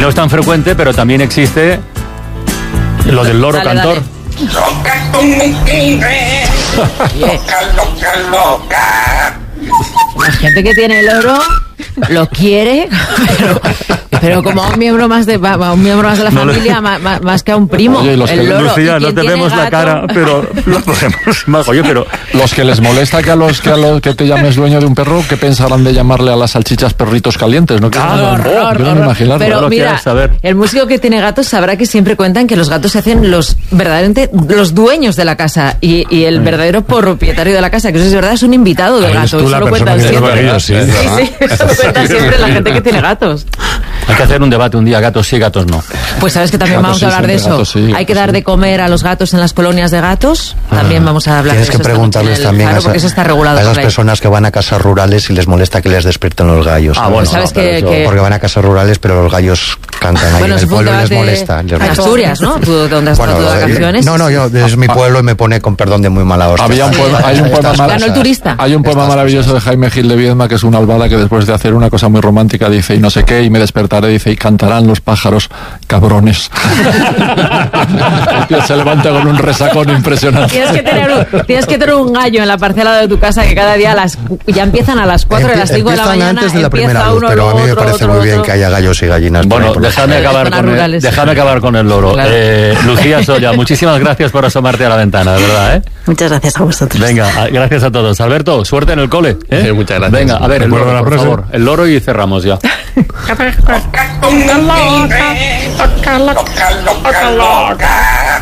no es tan frecuente, pero también existe lo del loro cantor. La gente que tiene el loro lo quiere, pero como a un miembro más de la familia, más que a un primo. Oye, el loro. Lucía, no te vemos la cara, pero lo podemos. Oye, pero los que les molesta que te llames dueño de un perro, ¿qué pensarán de llamarle a las salchichas perritos calientes? No quiero horror. imaginarlo. Pero mira, el músico que tiene gatos sabrá que siempre cuentan que los gatos se hacen verdaderamente los dueños de la casa y el verdadero propietario de la casa, que eso es verdad, es un invitado del gato. Eso lo cuentan siempre. Sí, eso lo cuentan siempre la gente que tiene gatos. Hay que hacer un debate un día, gatos sí, gatos no. Pues sabes que también vamos a hablar de eso. Hay que dar de comer a los gatos en las colonias de gatos. También vamos a hablar de eso. Tienes que preguntarles también a esas personas que van a casas rurales y les molesta que les despierten los gallos. Bueno, sabes que porque van a casas rurales, pero los gallos cantan ahí en el pueblo y les molesta. Asturias, ¿no? ¿Tú dónde has estado todas las canciones? No, yo desde mi pueblo y me pone con perdón de muy mala hostia. Hay un poema maravilloso de Jaime Gil de Viedma, que es una albada que después de hacer una cosa muy romántica dice, y no sé qué, y me despertaré, dice, y cantarán los pájaros, cabrones. El tío se levanta con un resacón impresionante. Tienes que tener un gallo en la parcela de tu casa que cada día ya empiezan a las 4 de las 5 de la mañana. Antes de la primera luz, pero a mí me parece muy bien que haya gallos y gallinas. Bueno, déjame acabar con el loro. Claro. Lucía Solla, muchísimas gracias por asomarte a la ventana, de verdad. Muchas gracias a vosotros. Venga, gracias a todos. Alberto, suerte en el cole. Muchas gracias. Venga, a ver, el loro, por favor. El loro y cerramos ya. Toca loca.